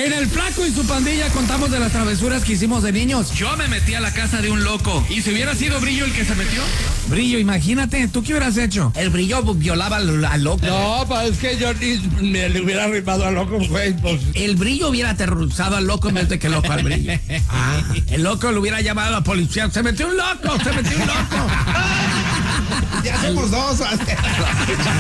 En el Flaco y su pandilla contamos de las travesuras que hicimos de niños. Yo me metí a la casa de un loco. ¿Y si hubiera sido Brillo el que se metió? Brillo, imagínate, ¿tú qué hubieras hecho? El Brillo violaba al loco. No, pues es que yo me le hubiera arrimado al loco, güey, pues. El Brillo hubiera aterrorizado al loco en vez de que el loco al Brillo. El loco le hubiera llamado a la policía. ¡Se metió un loco! ¡Se metió un loco! Ya somos dos.